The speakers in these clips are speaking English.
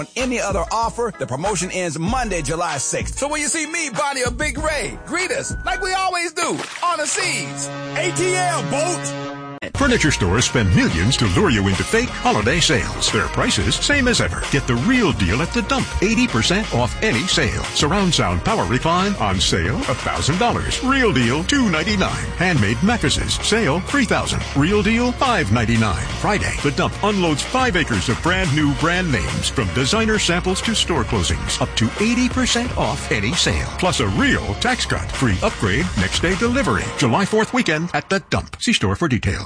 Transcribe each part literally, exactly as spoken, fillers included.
On any other offer, the promotion ends Monday, July sixth. So when you see me, Bonnie, or Big Ray, greet us like we always do on the seas. A T L, boat. Furniture stores spend millions to lure you into fake holiday sales. Their prices, same as ever. Get the real deal at the dump. eighty percent off any sale. Surround sound power recline on sale, one thousand dollars. Real deal, two hundred ninety-nine dollars. Handmade mattresses, sale, three thousand dollars. Real deal, five hundred ninety-nine dollars. Friday, the dump unloads five acres of brand new brand names. From designer samples to store closings. Up to eighty percent off any sale. Plus a real tax cut. Free upgrade, next day delivery. July fourth weekend at the dump. See store for details.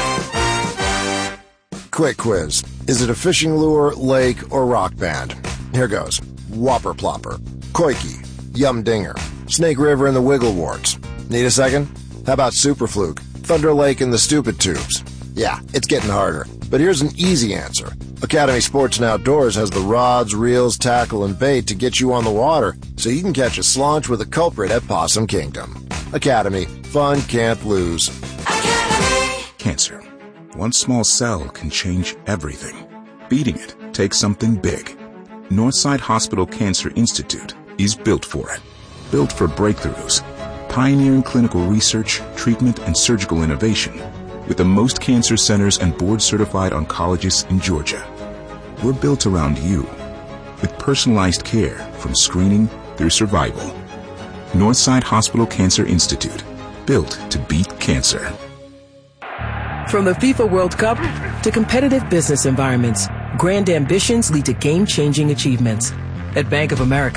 Quick quiz. Is it a fishing lure, lake, or rock band? Here goes. Whopper Plopper, Koike, Yum Dinger, Snake River and the Wiggleworts. Need a second? How about Superfluke, Thunder Lake and the Stupid Tubes? Yeah, it's getting harder. But here's an easy answer. Academy Sports and Outdoors has the rods, reels, tackle, and bait to get you on the water so you can catch a slaunch with a culprit at Possum Kingdom. Academy. Fun can't lose. Cancer. One small cell can change everything. Beating it takes something big. Northside Hospital Cancer Institute is built for it. Built for breakthroughs, pioneering clinical research, treatment, and surgical innovation, with the most cancer centers and board-certified oncologists in Georgia. We're built around you, with personalized care from screening through survival. Northside Hospital Cancer Institute, built to beat cancer. From the FIFA World Cup to competitive business environments, grand ambitions lead to game-changing achievements. At Bank of America,